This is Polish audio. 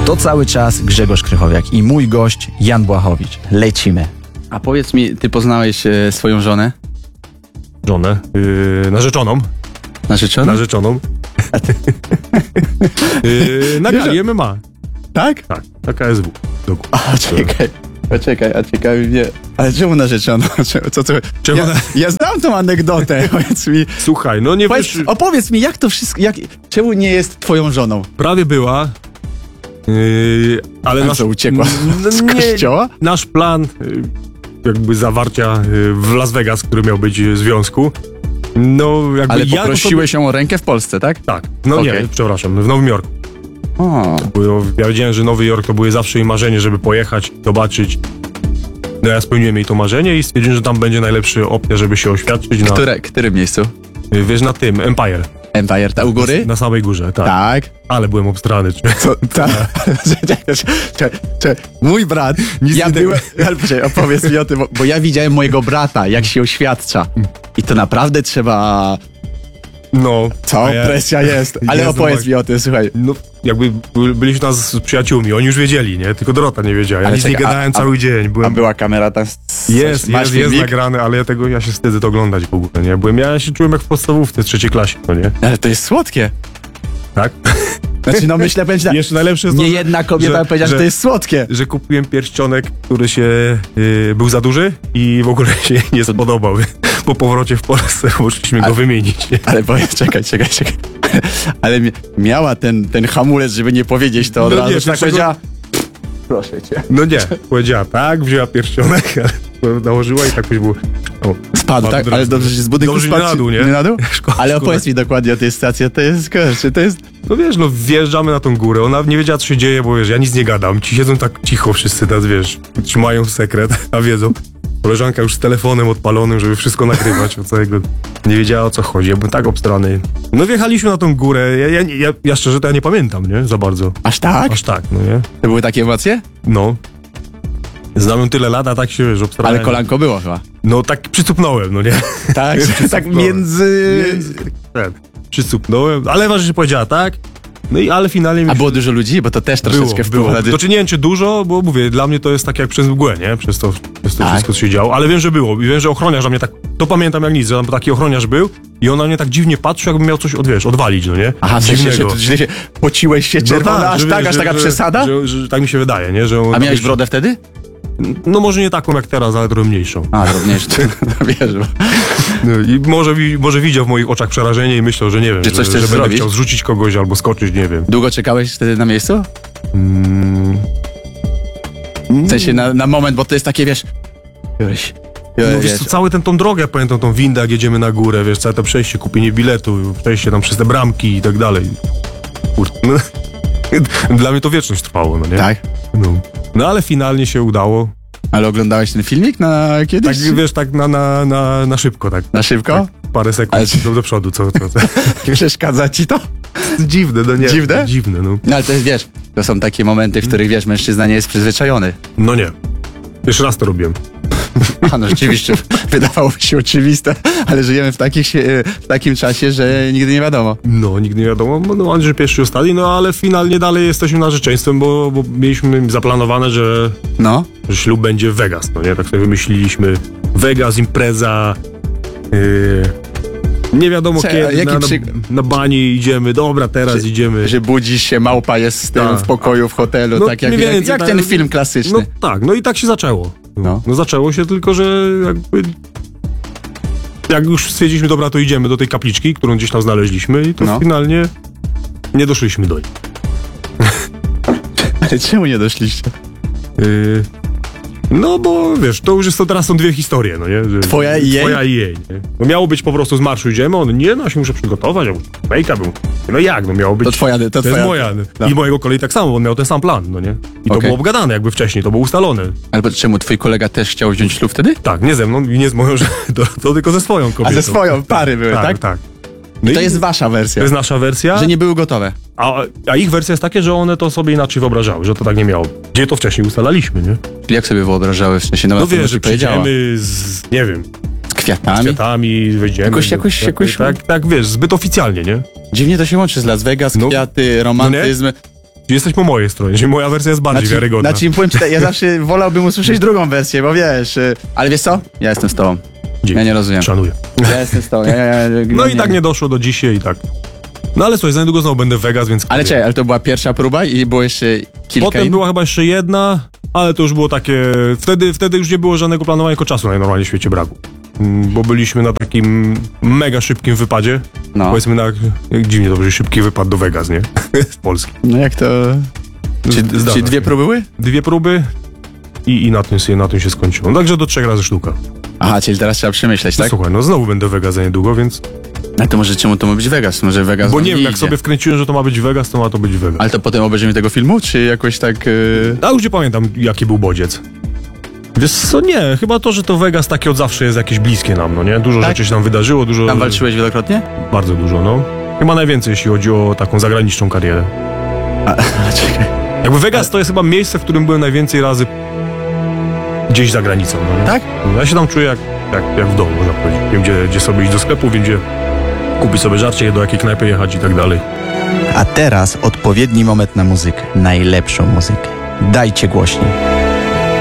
To cały czas Grzegorz Krychowiak i mój gość Jan Błachowicz. Lecimy. A powiedz mi, ty poznałeś swoją żonę? Żonę? Narzeczoną. Narzeczoną? Narzeczoną. Na gali MMA. Tak? Tak, na KSW. Poczekaj, a ciekawi mnie... Ale czemu narzeczoną? Czemu Ja znam tą anegdotę, powiedz mi. Słuchaj, no nie wiesz... Opowiedz mi, jak to wszystko... Czemu nie jest twoją żoną? Prawie była, ale Co, uciekła z kościoła? Nasz plan jakby zawarcia w Las Vegas, który miał być w związku, no jakby... Ale poprosiłeś ją o rękę w Polsce, tak? Tak, no Okay. nie, przepraszam, w Nowym Jorku. Bo ja wiedziałem, że Nowy Jork to było zawsze jej marzenie, żeby pojechać, zobaczyć. No ja spełniłem jej to marzenie i stwierdziłem, że tam będzie najlepsza opcja, żeby się oświadczyć na... Którym miejscu? Wiesz, na tym, Empire. Empire, ta u góry? Na samej górze, tak. Tak. Ale byłem obstrany. Co? Mój brat, ale poczekaj, opowiedz mi o tym, bo ja widziałem mojego brata, jak się oświadcza. I to naprawdę trzeba... No. Presja jest. Ale opowiedz mi o tym, słuchaj. No, jakby byliśmy tam z przyjaciółmi, oni już wiedzieli, nie? Tylko Dorota nie wiedziała. Ja nic nie gadałem cały dzień. A była kamera tam? Jest nagrane, ale ja się wstydzę to oglądać w ogóle, nie? Ja się czułem jak w podstawówce, w trzeciej klasie, no nie? Ale to jest słodkie. Tak? Znaczy, no myślę, będzie tak. Jeszcze najlepsze jest to, nie jedna kobieta powiedziała, że to jest słodkie. Że kupiłem pierścionek, który był za duży i w ogóle się nie spodobał. Po powrocie w Polsce musieliśmy go wymienić. Nie? Ale powiedz, czekaj. Ale miała ten hamulec, żeby nie powiedzieć to od razu. Nie, tak powiedziała, proszę cię. No nie, powiedziała tak, wzięła pierścionek, nałożyła i tak już było... Spadł, tak? Ale dobrze, że z budynku spadł. Na dół, nie? Nie na dół? Ale opowiedz mi dokładnie o tej stacji, to jest... No wiesz, no wjeżdżamy na tą górę, ona nie wiedziała, co się dzieje, bo wiesz, ja nic nie gadam, ci siedzą tak cicho wszyscy teraz, wiesz, trzymają sekret, a wiedzą. Koleżanka już z telefonem odpalonym, żeby wszystko nagrywać, o całego nie wiedziała, o co chodzi, ja byłem tak obstrany. No wjechaliśmy na tą górę, ja szczerze to ja nie pamiętam, nie? Za bardzo. Aż tak? Aż tak, no nie? To były takie emocje? No. Znam ją tyle lat, a tak się, wiesz, obstrałem. Ale kolanko było chyba. No tak przycupnąłem, no nie? Tak, tak między... Przycupnąłem, ale ważne, że powiedziała tak. No i ale finalnie... A było dużo ludzi? Bo to też troszeczkę było. Znaczy nie wiem, czy dużo, bo mówię, dla mnie to jest tak jak przez mgłę, nie? Przez to wszystko, co się działo. Ale wiem, że było. I wiem, że ochroniarz na mnie tak... To pamiętam jak nic, że tam taki ochroniarz był i on na mnie tak dziwnie patrzył, jakby miał coś, odwalić, no nie? Aha, się pociłeś się czerwona, aż taka przesada? Że tak mi się wydaje, nie? Że a miałeś brodę wtedy? No może nie taką jak teraz, ale trochę mniejszą. A, mniejszą. Wierzę. No, i może widział w moich oczach przerażenie i myślał, że nie wiem, że będę chciał zrzucić kogoś albo skoczyć, nie wiem. Długo czekałeś wtedy na miejscu? W sensie na moment, bo to jest takie, wiesz... No wiesz co, cały tą drogę, pamiętam tą windę, jak jedziemy na górę, wiesz, całe to przejście, kupienie biletu, przejście tam przez te bramki i tak dalej. No, dla mnie to wieczność trwało, no nie? Tak? No ale finalnie się udało. Ale oglądałeś ten filmik kiedyś? Tak, wiesz, tak na szybko, tak. Na szybko? Tak, parę sekund do przodu, co? Przeszkadza ci to? Dziwne, no nie. Dziwne? Dziwne, no. No ale to jest, wiesz, to są takie momenty, w których, wiesz, mężczyzna nie jest przyzwyczajony. No nie. Jeszcze raz to robiłem. A no rzeczywiście, wydawałoby się oczywiste, ale żyjemy w takim czasie, że nigdy nie wiadomo. No, nigdy nie wiadomo, no Andrzej pierwszy ostali, no ale finalnie dalej jesteśmy narzeczeństwem, bo mieliśmy zaplanowane, że ślub będzie w Vegas, no nie? Tak sobie wymyśliliśmy, Vegas, impreza, nie wiadomo kiedy, na bani idziemy, dobra, teraz idziemy. Że budzisz się, małpa jest z tym w pokoju, w hotelu, tak jak ten film klasyczny. No tak, no i tak się zaczęło. No zaczęło się tylko, że jakby... Jak już stwierdziliśmy, dobra, to idziemy do tej kapliczki, którą gdzieś tam znaleźliśmy i to finalnie nie doszliśmy do niej. Ale czemu nie doszliście? No bo wiesz, to już jest teraz są dwie historie, no nie? Że, twoja i jej? Twoja i jej, nie? No miało być po prostu z marszu idziemy, on nie, no ja się muszę przygotować, make-up, no jak, no miało być... To jest moja. No. I mojego kolei tak samo, on miał ten sam plan, no nie? I to było obgadane jakby wcześniej, to było ustalone. Ale czemu, twój kolega też chciał wziąć ślub wtedy? Tak, nie ze mną i nie z moją, to tylko ze swoją kobietą. A ze swoją, pary były, tak? Tak. No to jest wasza wersja. To jest nasza wersja. Że nie były gotowe. A ich wersja jest takie, że one to sobie inaczej wyobrażały, że to tak nie miało. Gdzie to wcześniej ustalaliśmy, nie? Jak sobie wyobrażały wcześniej? No wiesz, że przyjdziemy z, nie wiem... Z kwiatami? Wejdziemy. Jakoś... Tak, wiesz, zbyt oficjalnie, nie? Dziwnie to się łączy z Las Vegas, kwiaty, romantyzm. Jesteś po mojej stronie, czyli moja wersja jest bardziej wiarygodna. Znaczy, powiem ci, ja zawsze wolałbym usłyszeć drugą wersję, bo wiesz... Ale wiesz co? Ja jestem z tobą. Dzięki. Ja nie rozumiem. Szanuję. Ja jestem z tobą. No i tak nie doszło do dzisiaj i tak. No ale słuchaj, za niedługo znowu będę w Vegas, więc... Ale czekaj, ale to była pierwsza próba i było jeszcze kilka Potem innych? była chyba jeszcze jedna, ale to już było takie... Wtedy już nie było żadnego planowania, tylko czasu najnormalniej w świecie braku. Bo byliśmy na takim mega szybkim wypadzie. No. Powiedzmy jak dziwnie to, że szybki wypad do Vegas, nie? Z Polski. No jak to... Zdarza Czy dwie się. próby były? 2 próby i na tym się skończyło. No, także do 3 razy sztuka. Aha, czyli teraz trzeba przemyśleć, No, tak? słuchaj, no znowu będę w Vegas za niedługo, więc... A to może czemu to ma być Vegas? Może Vegas Bo wam nie wiem, jak idzie. sobie wkręciłem, że to ma być Vegas, to ma to być Vegas. Ale to potem obejrzymy tego filmu, czy jakoś tak... A już nie pamiętam, jaki był bodziec. Wiesz co, nie, chyba to, że to Vegas takie od zawsze jest jakieś bliskie nam, no nie? Dużo Tak? rzeczy się tam wydarzyło, dużo... Tam walczyłeś wielokrotnie? Bardzo dużo, no. Chyba najwięcej, jeśli chodzi o taką zagraniczną karierę. Czekaj. Jakby Vegas to jest chyba miejsce, w którym byłem najwięcej razy gdzieś za granicą, no nie? Tak? Ja się tam czuję jak w domu, można powiedzieć. Wiem, gdzie sobie iść do sklepu, wiem, gdzie kupić sobie żarcie, do jakiej knajpy jechać i tak dalej. A teraz odpowiedni moment na muzykę. Najlepszą muzykę. Dajcie głośniej.